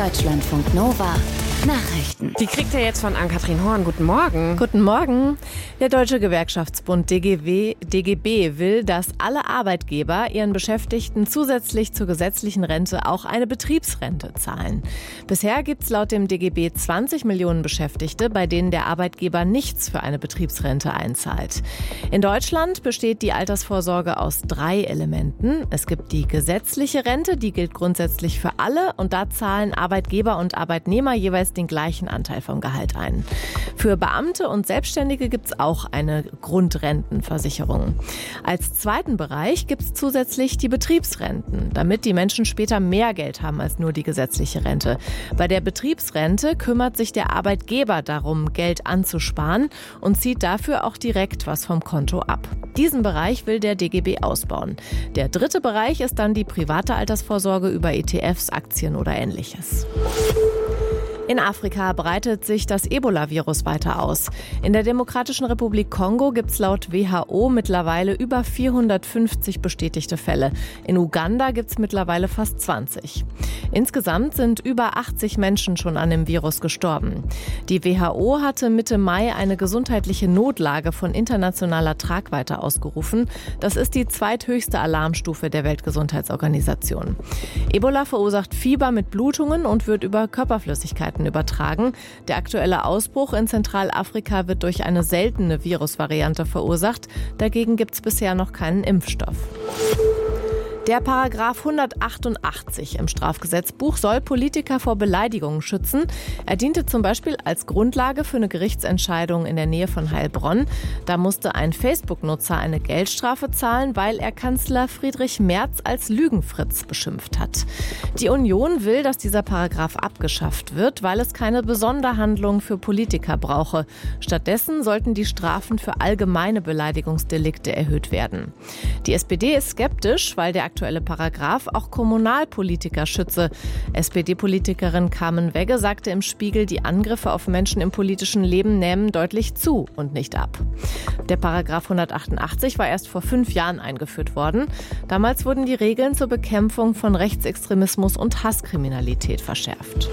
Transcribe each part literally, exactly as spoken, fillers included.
Deutschlandfunk Nova Nachrichten. Die kriegt ihr jetzt von Ann-Kathrin Horn. Guten Morgen. Guten Morgen. Der Deutsche Gewerkschaftsbund D G W, D G B will, dass alle Arbeitgeber ihren Beschäftigten zusätzlich zur gesetzlichen Rente auch eine Betriebsrente zahlen. Bisher gibt es laut dem D G B zwanzig Millionen Beschäftigte, bei denen der Arbeitgeber nichts für eine Betriebsrente einzahlt. In Deutschland besteht die Altersvorsorge aus drei Elementen. Es gibt die gesetzliche Rente, die gilt grundsätzlich für alle und da zahlen Arbeitgeber und Arbeitnehmer jeweils den gleichen Anteil vom Gehalt ein. Für Beamte und Selbstständige gibt es auch eine Grundrentenversicherung. Als zweiten Bereich gibt es zusätzlich die Betriebsrenten, damit die Menschen später mehr Geld haben als nur die gesetzliche Rente. Bei der Betriebsrente kümmert sich der Arbeitgeber darum, Geld anzusparen und zieht dafür auch direkt was vom Konto ab. Diesen Bereich will der D G B ausbauen. Der dritte Bereich ist dann die private Altersvorsorge über E T Fs, Aktien oder Ähnliches. In Afrika breitet sich das Ebola-Virus weiter aus. In der Demokratischen Republik Kongo gibt es laut W H O mittlerweile über vierhundertfünfzig bestätigte Fälle. In Uganda gibt es mittlerweile fast zwanzig. Insgesamt sind über achtzig Menschen schon an dem Virus gestorben. Die W H O hatte Mitte Mai eine gesundheitliche Notlage von internationaler Tragweite ausgerufen. Das ist die zweithöchste Alarmstufe der Weltgesundheitsorganisation. Ebola verursacht Fieber mit Blutungen und wird über Körperflüssigkeiten übertragen. Der aktuelle Ausbruch in Zentralafrika wird durch eine seltene Virusvariante verursacht. Dagegen gibt es bisher noch keinen Impfstoff. Der Paragraph hundertachtundachtzig im Strafgesetzbuch soll Politiker vor Beleidigungen schützen. Er diente zum Beispiel als Grundlage für eine Gerichtsentscheidung in der Nähe von Heilbronn. Da musste ein Facebook-Nutzer eine Geldstrafe zahlen, weil er Kanzler Friedrich Merz als Lügenfritz beschimpft hat. Die Union will, dass dieser Paragraph abgeschafft wird, weil es keine Besonderhandlung für Politiker brauche. Stattdessen sollten die Strafen für allgemeine Beleidigungsdelikte erhöht werden. Die S P D ist skeptisch, weil der aktuelle Paragraph auch Kommunalpolitiker schütze. S P D-Politikerin Carmen Wegge sagte im Spiegel, die Angriffe auf Menschen im politischen Leben nehmen deutlich zu und nicht ab. Der Paragraph hundertachtundachtzig war erst vor fünf Jahren eingeführt worden. Damals wurden die Regeln zur Bekämpfung von Rechtsextremismus und Hasskriminalität verschärft.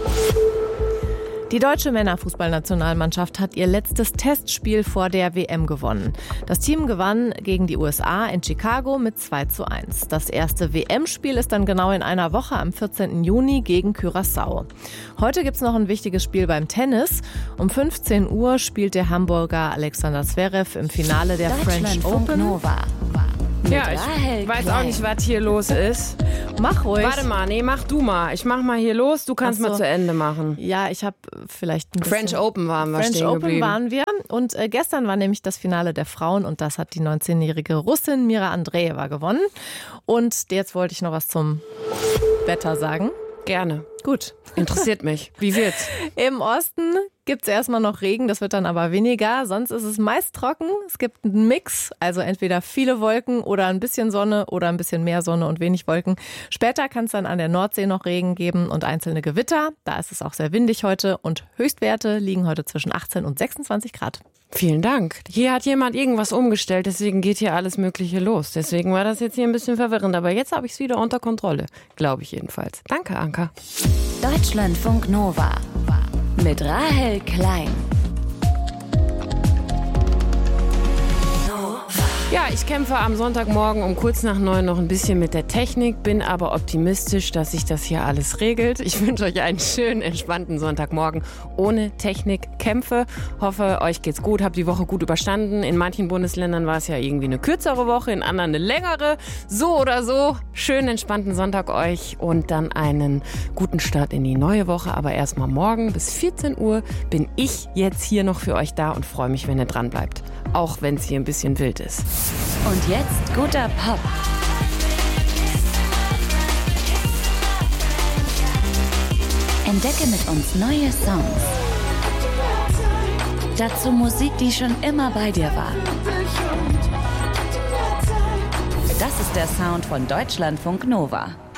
Die deutsche Männerfußballnationalmannschaft hat ihr letztes Testspiel vor der W M gewonnen. Das Team gewann gegen die U S A in Chicago mit zwei zu eins. Das erste W M-Spiel ist dann genau in einer Woche am vierzehnten Juni gegen Curaçao. Heute gibt es noch ein wichtiges Spiel beim Tennis. Um fünfzehn Uhr spielt der Hamburger Alexander Zverev im Finale der French Open. Nova. Ja, ich weiß auch nicht, was hier los ist. Mach ruhig. Warte mal, nee, mach du mal. Ich mach mal hier los, du kannst Ach so. mal zu Ende machen. Ja, ich habe vielleicht ein bisschen... French Open waren wir French stehen Open geblieben. waren wir und äh, gestern war nämlich das Finale der Frauen und das hat die neunzehnjährige Russin Mira Andreeva gewonnen. Und jetzt wollte ich noch was zum Wetter sagen. Gerne. Gut. Interessiert mich. Wie wird's? Im Osten gibt es erstmal noch Regen, das wird dann aber weniger. Sonst ist es meist trocken. Es gibt einen Mix, also entweder viele Wolken oder ein bisschen Sonne oder ein bisschen mehr Sonne und wenig Wolken. Später kann es dann an der Nordsee noch Regen geben und einzelne Gewitter. Da ist es auch sehr windig heute und Höchstwerte liegen heute zwischen achtzehn und sechsundzwanzig Grad. Vielen Dank. Hier hat jemand irgendwas umgestellt, deswegen geht hier alles Mögliche los. Deswegen war das jetzt hier ein bisschen verwirrend, aber jetzt habe ich es wieder unter Kontrolle. Glaube ich jedenfalls. Danke, Anka. Deutschlandfunk Nova mit Rahel Klein. Ja, ich kämpfe am Sonntagmorgen um kurz nach neun noch ein bisschen mit der Technik, bin aber optimistisch, dass sich das hier alles regelt. Ich wünsche euch einen schönen, entspannten Sonntagmorgen ohne Technikkämpfe. Hoffe, euch geht's gut, habt die Woche gut überstanden. In manchen Bundesländern war es ja irgendwie eine kürzere Woche, in anderen eine längere. So oder so, schönen, entspannten Sonntag euch und dann einen guten Start in die neue Woche. Aber erstmal morgen bis vierzehn Uhr bin ich jetzt hier noch für euch da und freue mich, wenn ihr dran bleibt. Auch wenn es hier ein bisschen wild ist. Und jetzt guter Pop. Entdecke mit uns neue Songs. Dazu Musik, die schon immer bei dir war. Das ist der Sound von Deutschlandfunk Nova.